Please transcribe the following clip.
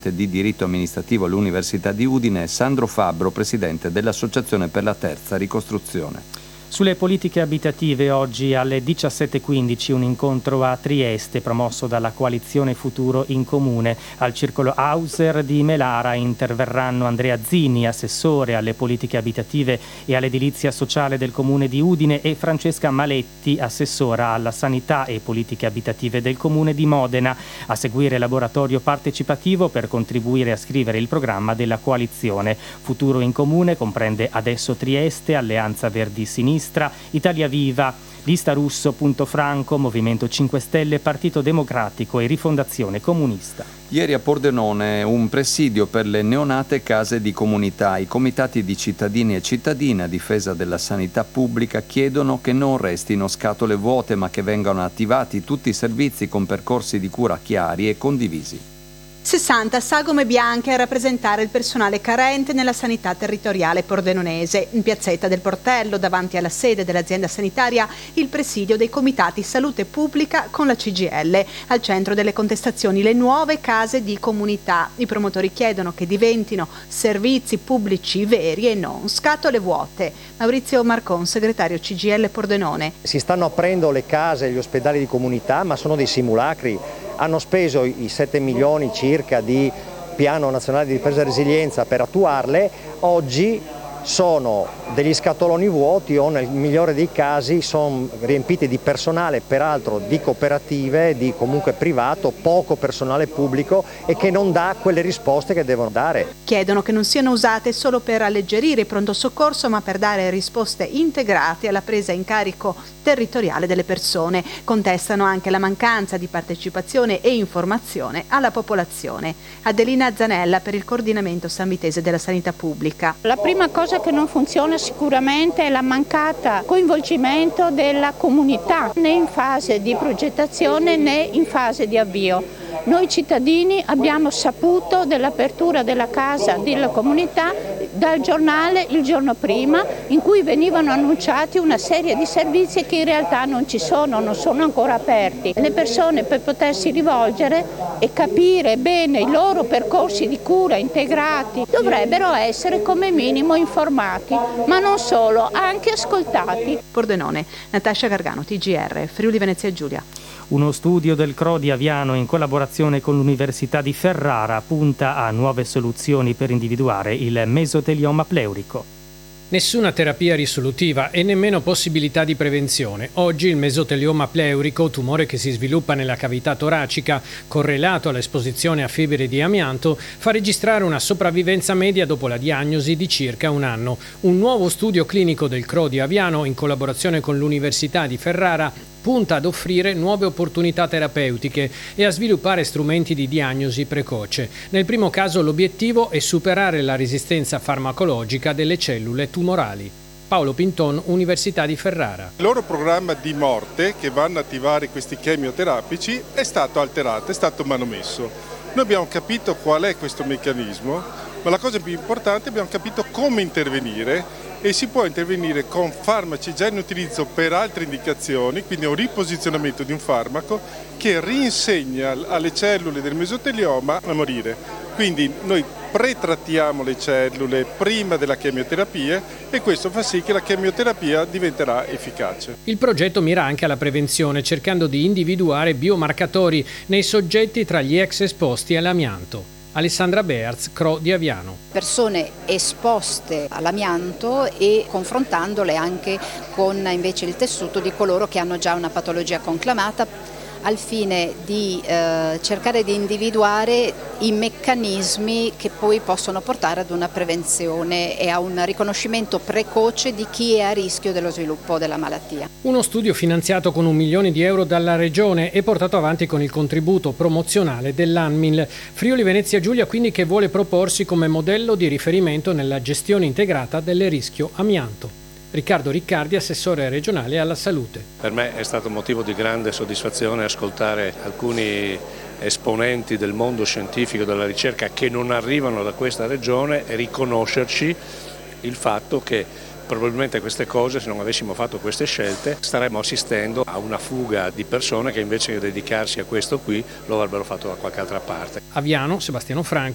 di diritto amministrativo all'Università di Udine, Sandro Fabbro, presidente dell'Associazione per la Terza Ricostruzione. Sulle politiche abitative oggi alle 17:15 un incontro a Trieste promosso dalla coalizione Futuro in Comune. Al circolo Hauser di Melara interverranno Andrea Zini, assessore alle politiche abitative e all'edilizia sociale del Comune di Udine, e Francesca Maletti, assessora alla sanità e politiche abitative del Comune di Modena. A seguire laboratorio partecipativo per contribuire a scrivere il programma della coalizione. Futuro in Comune comprende Adesso Trieste, Alleanza Verdi Sinistra, Italia Viva, Lista Russo, Punto Franco, Movimento 5 Stelle, Partito Democratico e Rifondazione Comunista. Ieri a Pordenone un presidio per le neonate case di comunità. I comitati di cittadini e cittadine a difesa della sanità pubblica chiedono che non restino scatole vuote, ma che vengano attivati tutti i servizi con percorsi di cura chiari e condivisi. 60 sagome bianche a rappresentare il personale carente nella sanità territoriale pordenonese. In piazzetta del Portello, davanti alla sede dell'azienda sanitaria, il presidio dei comitati salute pubblica con la CGIL. Al centro delle contestazioni le nuove case di comunità. I promotori chiedono che diventino servizi pubblici veri e non scatole vuote. Maurizio Marcon, segretario CGIL Pordenone. Si stanno aprendo le case e gli ospedali di comunità, ma sono dei simulacri. Hanno speso i 7 milioni circa di Piano Nazionale di Ripresa e Resilienza per attuarle, oggi sono degli scatoloni vuoti o nel migliore dei casi sono riempiti di personale, peraltro di cooperative, di comunque privato, poco personale pubblico, e che non dà quelle risposte che devono dare. Chiedono che non siano usate solo per alleggerire il pronto soccorso, ma per dare risposte integrate alla presa in carico territoriale delle persone. Contestano anche la mancanza di partecipazione e informazione alla popolazione. Adelina Zanella per il coordinamento sanvitese della sanità pubblica. La prima cosa che non funziona sicuramente è la mancata coinvolgimento della comunità né in fase di progettazione né in fase di avvio. Noi cittadini abbiamo saputo dell'apertura della casa della comunità dal giornale il giorno prima, in cui venivano annunciati una serie di servizi che in realtà non ci sono, non sono ancora aperti. Le persone, per potersi rivolgere e capire bene i loro percorsi di cura integrati, dovrebbero essere come minimo informati, ma non solo, anche ascoltati. Pordenone, Natascia Gargano, TGR, Friuli Venezia Giulia. Uno studio del CRO di Aviano in collaborazione con l'Università di Ferrara punta a nuove soluzioni per individuare il mesotelioma pleurico. Nessuna terapia risolutiva e nemmeno possibilità di prevenzione. Oggi il mesotelioma pleurico, tumore che si sviluppa nella cavità toracica, correlato all'esposizione a fibre di amianto, fa registrare una sopravvivenza media dopo la diagnosi di circa un anno. Un nuovo studio clinico del CRO di Aviano, in collaborazione con l'Università di Ferrara, punta ad offrire nuove opportunità terapeutiche e a sviluppare strumenti di diagnosi precoce. Nel primo caso l'obiettivo è superare la resistenza farmacologica delle cellule tumorali. Paolo Pinton, Università di Ferrara. Il loro programma di morte, che vanno ad attivare questi chemioterapici, è stato alterato, è stato manomesso. Noi abbiamo capito qual è questo meccanismo, ma la cosa più importante, abbiamo capito come intervenire, e si può intervenire con farmaci già in utilizzo per altre indicazioni, quindi un riposizionamento di un farmaco che rinsegna alle cellule del mesotelioma a morire. Quindi noi pretrattiamo le cellule prima della chemioterapia e questo fa sì che la chemioterapia diventerà efficace. Il progetto mira anche alla prevenzione, cercando di individuare biomarcatori nei soggetti tra gli ex esposti all'amianto. Alessandra Bearz, CRO di Aviano. Persone esposte all'amianto e confrontandole anche con invece il tessuto di coloro che hanno già una patologia conclamata, al fine di cercare di individuare i meccanismi che poi possono portare ad una prevenzione e a un riconoscimento precoce di chi è a rischio dello sviluppo della malattia. Uno studio finanziato con €1 milione dalla Regione e portato avanti con il contributo promozionale dell'ANMIL. Friuli Venezia Giulia quindi, che vuole proporsi come modello di riferimento nella gestione integrata del rischio amianto. Riccardo Riccardi, assessore regionale alla salute. Per me è stato motivo di grande soddisfazione ascoltare alcuni esponenti del mondo scientifico della ricerca che non arrivano da questa regione e riconoscerci il fatto che probabilmente queste cose, se non avessimo fatto queste scelte, staremmo assistendo a una fuga di persone che invece che dedicarsi a questo qui lo avrebbero fatto da qualche altra parte. Aviano, Sebastiano Franco.